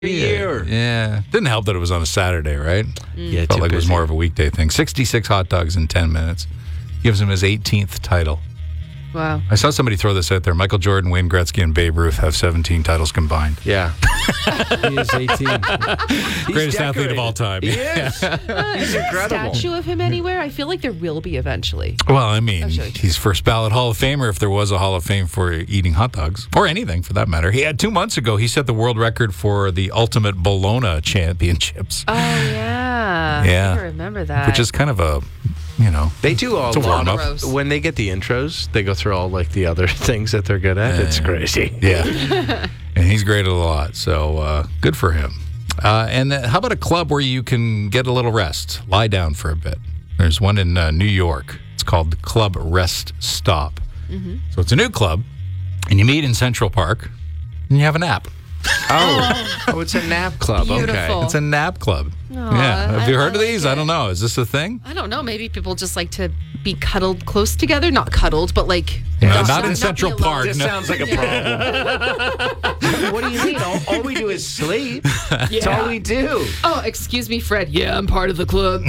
year. Yeah. Didn't help that it was on a Saturday, right? Yeah, Felt like it was more of a weekday thing. 66 hot dogs in 10 minutes. Gives him his 18th title. Wow. I saw somebody throw this out there. Michael Jordan, Wayne Gretzky, and Babe Ruth have 17 titles combined. Yeah. He is 18. Greatest athlete of all time. He is. He's incredible. Statue of him anywhere? I feel like there will be eventually. Well, I mean, Actually. he's first ballot Hall of Famer if there was a Hall of Fame for eating hot dogs. Or anything, for that matter. He had 2 months ago, he set the world record for the Ultimate Bologna Championships. Oh, yeah. Yeah. I remember that. Which is kind of a, They do all It's a lot warm-up. of, when they get the intros, they go through all like the other things that they're good at. It's crazy. Yeah. And he's great at a lot. So good for him. And how about a club where you can get a little rest, lie down for a bit? There's one in New York. It's called Club Rest Stop. Mm-hmm. So it's a new club, and you meet in Central Park, and you have a nap. Oh, it's a nap club. Beautiful. Okay. It's a nap club. Aw, Yeah. Have you heard of like these? it. I don't know. Is this a thing? I don't know. Maybe people just like to be cuddled close together. Not cuddled, but like... Not in be Central alone. Park. This No. sounds like a problem. What do you mean? All we do is sleep. That's all we do. Oh, excuse me, Fred. Yeah, I'm part of the club.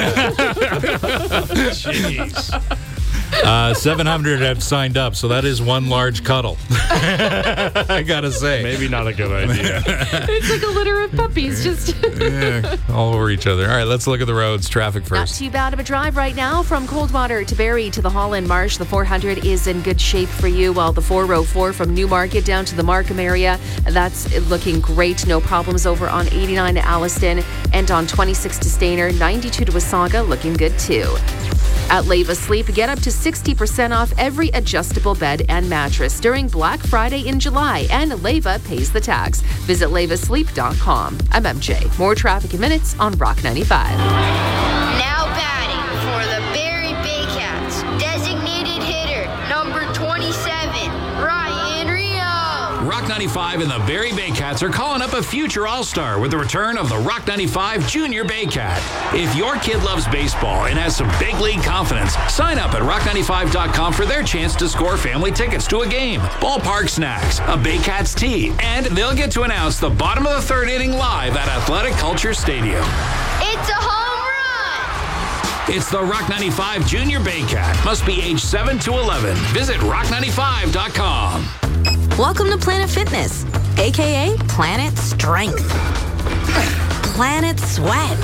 Jeez. 700 have signed up, so that is one large cuddle. I gotta say. Maybe not a good idea. It's like a litter of puppies. Just Yeah, all over each other. All right, let's look at the roads. Traffic Not first. too bad of a drive right now from Coldwater to Barrie to the Holland Marsh. The 400 is in good shape for you, while the 404 from Newmarket down to the Markham area, that's looking great. No problems over on 89 to Alliston and on 26 to Stainer. 92 to Wasaga, looking good too. At Leva Sleep, get up to 60% off every adjustable bed and mattress during Black Friday in July, and Leva pays the tax. Visit levasleep.com. I'm MJ. More traffic in minutes on Rock 95. Now batting for the Barrie Baycats, designated hitter number 27, Ryan Rio. Rock 95 and the Barrie Baycats are calling up a future All-Star with the return of the Rock 95 Junior Baycat. If your kid loves baseball and has some big league confidence, sign up at rock95.com for their chance to score family tickets to a game, ballpark snacks, a Baycats tee, and they'll get to announce the bottom of the third inning live at Athletic Culture Stadium. It's a home run! It's the Rock 95 Junior Baycat. Must be age 7 to 11. Visit rock95.com. Welcome to Planet Fitness, aka Planet Strength, Planet Sweat,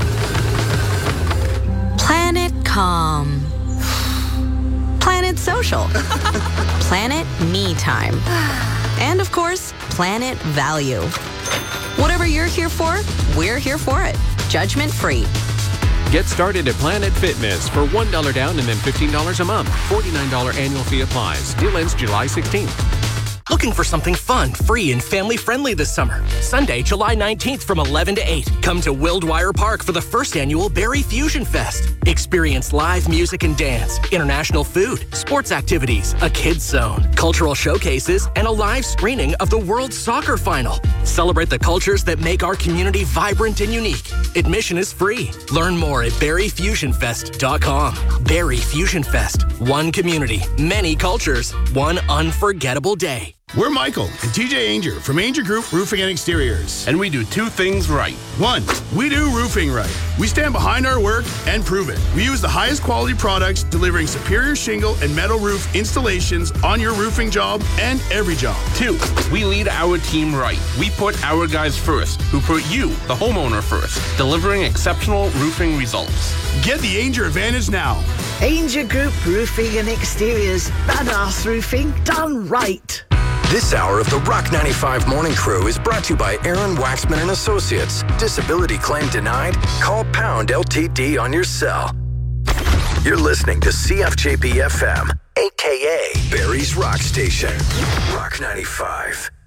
Planet Calm, Planet Social, Planet Me Time, and of course, Planet Value. Whatever you're here for, we're here for it. Judgment free. Get started at Planet Fitness for $1 down and then $15 a month. $49 annual fee applies. Deal ends July 16th. Looking for something fun, free, and family-friendly this summer? Sunday, July 19th from 11 to 8. Come to Wildwire Park for the first annual Barrie Fusion Fest. Experience live music and dance, international food, sports activities, a kids zone, cultural showcases, and a live screening of the World Soccer Final. Celebrate the cultures that make our community vibrant and unique. Admission is free. Learn more at BarrieFusionFest.com. Barrie Fusion Fest. One community, many cultures, one unforgettable day. We're Michael and TJ Ainger from Ainger Group Roofing and Exteriors. And we do two things right. One, we do roofing right. We stand behind our work and prove it. We use the highest quality products, delivering superior shingle and metal roof installations on your roofing job and every job. Two, we lead our team right. We put our guys first, who put you, the homeowner, first, delivering exceptional roofing results. Get the Ainger advantage now. Ainger Group Roofing and Exteriors. Badass roofing done right. This hour of the Rock 95 Morning Crew is brought to you by Aaron Waxman and Associates. Disability claim denied? Call pound LTD on your cell. You're listening to CFJP FM, a.k.a. Barrie's Rock Station. Rock 95.